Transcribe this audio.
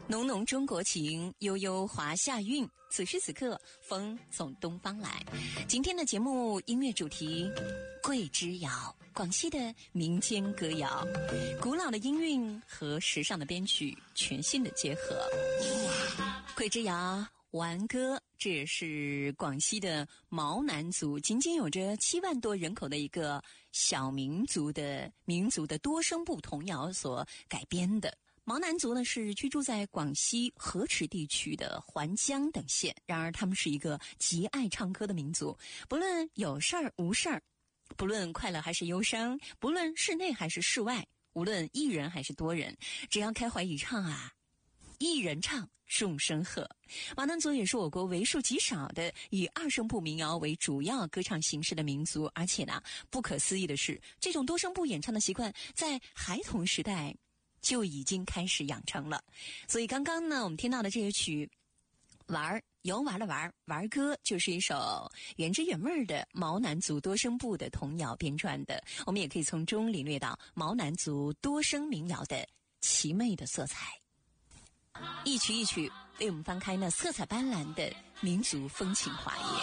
浓浓中国情，悠悠华夏韵。此时此刻，风从东方来。今天的节目音乐主题：桂枝谣，广西的民间歌谣，古老的音韵和时尚的编曲全新的结合。桂枝谣玩歌，这也是广西的毛南族，仅仅有着7万多人口的一个小民族的多声部童谣所改编的。毛南族呢是居住在广西河池地区的环江等县，然而他们是一个极爱唱歌的民族，不论有事儿无事儿，不论快乐还是忧伤，不论室内还是室外，无论一人还是多人，只要开怀一唱啊，一人唱众声和。毛南族也是我国为数极少的以2声部民谣为主要歌唱形式的民族，而且呢，不可思议的是，这种多声部演唱的习惯在孩童时代就已经开始养成了。所以刚刚呢，我们听到的这些曲游玩的玩歌，就是一首原汁原味的毛南族多声部的童谣编撰的。我们也可以从中领略到毛南族多声民谣的奇美的色彩，一曲一曲为我们翻开那色彩斑斓的民族风情画页。